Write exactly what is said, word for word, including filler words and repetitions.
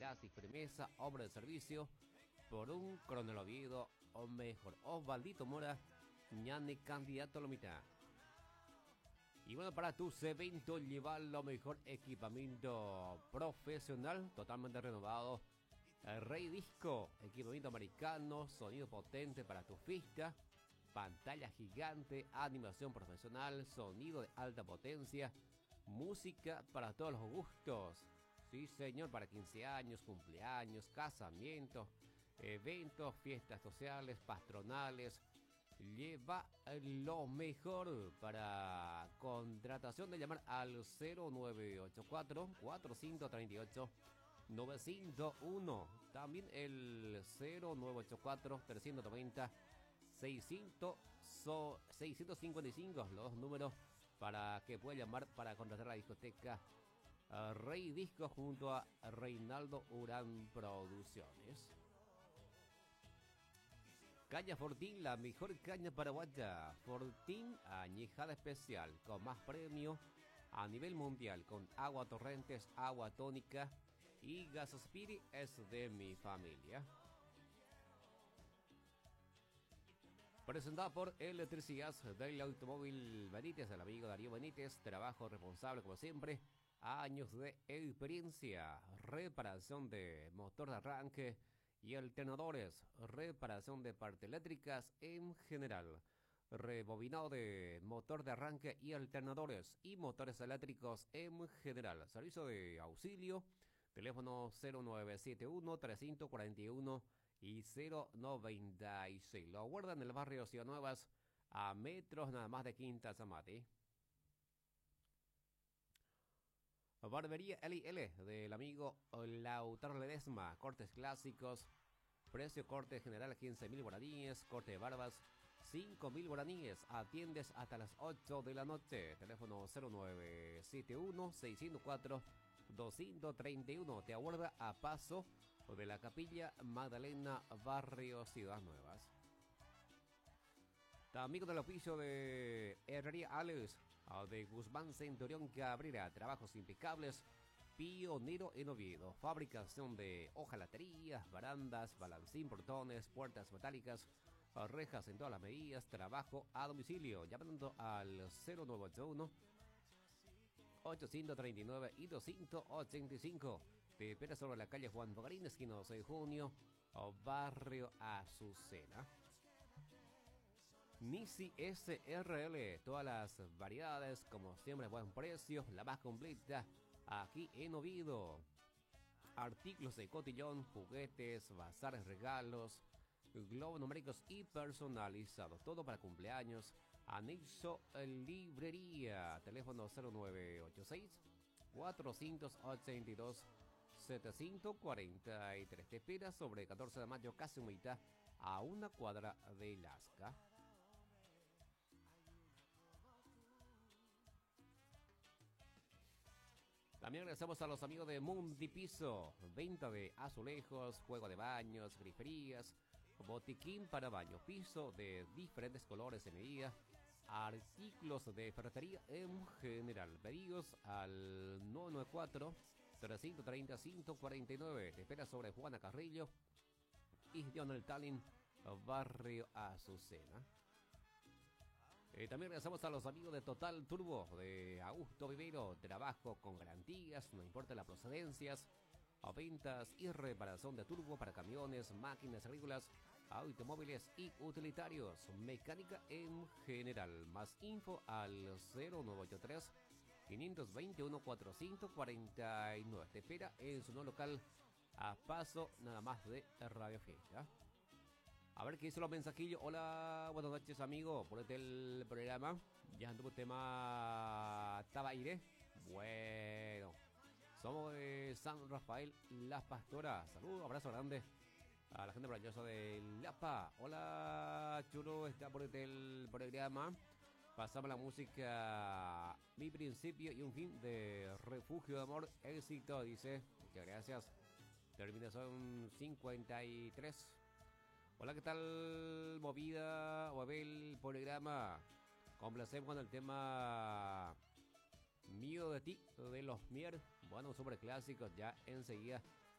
clase y firmeza, hombre de servicio, por un coronel Oviedo, o mejor, Osvaldito Mora, ñane candidato a la mitad. Y bueno, para tus eventos, llevar lo mejor equipamiento profesional, totalmente renovado. El Rey Disco, equipamiento americano, sonido potente para tu fiesta, pantalla gigante, animación profesional, sonido de alta potencia, música para todos los gustos. Sí, señor, para quince años, cumpleaños, casamientos, eventos, fiestas sociales, patronales. Lleva lo mejor. Para contratación de llamar al cero nueve ocho cuatro, cuatro cinco tres ocho, nueve cero uno. También el cero nueve ocho cuatro, tres nueve cero, seiscientos, seiscientos cincuenta y cinco. Los dos números para que pueda llamar para contratar la discoteca uh, Rey Disco junto a Reinaldo Urán Producciones. Caña Fortín, la mejor caña paraguaya. Fortín añejada especial, con más premio a nivel mundial, con agua torrentes, agua tónica y Gasospiri es de mi familia. Presentada por Electricidad del Automóvil Benítez, el amigo Darío Benítez. Trabajo responsable como siempre, años de experiencia, reparación de motor de arranque y alternadores, reparación de partes eléctricas en general, rebobinado de motor de arranque y alternadores y motores eléctricos en general. Servicio de auxilio, teléfono cero nueve siete uno, tres cuatro uno y cero noventa y seis. Lo guardan en el barrio Ciudad Nuevas, a metros nada más de Quinta Zamati. Barbería L y L del amigo Lautaro Ledesma, cortes clásicos, precio corte general quince mil guaraníes, corte de barbas cinco mil guaraníes, atiendes hasta las ocho de la noche, teléfono cero nueve siete uno, seis cero cuatro, dos tres uno, te aguarda a paso de la Capilla Magdalena, barrio Ciudad Nuevas. También con el oficio de Herrería Alex de Guzmán Centurión Cabrera, trabajos impecables, pionero en Oviedo, fabricación de hojalaterías, barandas, balancín, portones, puertas metálicas, rejas en todas las medidas, trabajo a domicilio, llamando al cero nueve ocho uno, ochocientos treinta y nueve y doscientos ochenta y cinco. Te espera sobre la calle Juan Bogarín, esquina doce de junio, barrio Azucena. Nisi S R L, todas las variedades, como siempre, a buen precio, la más completa aquí en Oviedo. Artículos de cotillón, juguetes, bazares, regalos, globos numéricos y personalizados, todo para cumpleaños. Anexo Librería, teléfono cero nueve ocho seis, cuatro ocho dos, siete cuatro tres. Te espera sobre catorce de mayo, casi mitad, a una cuadra de Lasca. También agradecemos a los amigos de Mundi Piso, venta de azulejos, juego de baños, griferías, botiquín para baño, piso de diferentes colores y medidas, artículos de ferretería en general. Pedidos al nueve nueve cuatro, tres tres cero, cinco cuatro nueve. Te espera sobre Juana Carrillo y Donald Tallinn, barrio Azucena. Eh, también agradecemos a los amigos de Total Turbo de Augusto Vivero, trabajo con garantías, no importa las procedencias, a ventas y reparación de turbo para camiones, máquinas agrícolas, automóviles y utilitarios, mecánica en general. Más info al cero nueve ocho tres, cinco dos uno, cuatro cinco cuatro nueve. Te espera en su nuevo local a paso nada más de Radio Fiesta. A ver qué hizo los mensajillos. Hola, buenas noches, amigo. Ponete el programa. Ya anduvo el tema Tabaire. Bueno, somos de San Rafael Las Pastoras. Saludos, abrazo grande a la gente maravillosa de Lapa. Hola, Churo, está por el programa. Pasamos la música Mi Principio y un Fin de Refugio de Amor. Éxito, dice. Muchas gracias. Terminación cincuenta y tres. Hola, ¿qué tal? Movida o el programa. Complacemos con el tema Mío de ti, de los Mier. Bueno, super clásicos. Ya enseguida